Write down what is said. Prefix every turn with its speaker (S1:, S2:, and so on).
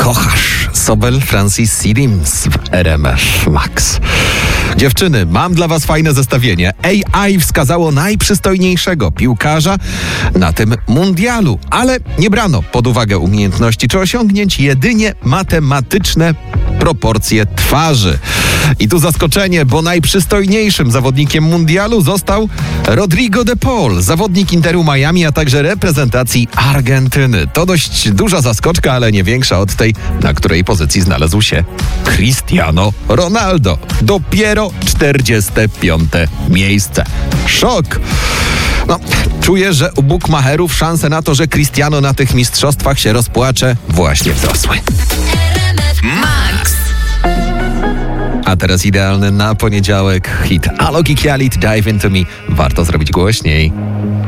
S1: kochasz. Sobel Francis Sidims w RMF Max. Dziewczyny, mam dla was fajne zestawienie. AI wskazało najprzystojniejszego piłkarza na tym mundialu, ale nie brano pod uwagę umiejętności czy osiągnięć, jedynie matematyczne proporcje twarzy. I tu zaskoczenie, bo najprzystojniejszym zawodnikiem mundialu został Rodrigo de Paul, zawodnik Interu Miami, a także reprezentacji Argentyny. To dość duża zaskoczka, ale nie większa od tej, na której pozycji znalazł się Cristiano Ronaldo. Dopiero 45. miejsce. Szok! No, czuję, że u bukmacherów szanse na to, że Cristiano na tych mistrzostwach się rozpłacze, właśnie wzrosły.
S2: Max.
S1: A teraz idealny na poniedziałek hit Alok i Khalid, Dive Into Me. Warto zrobić głośniej.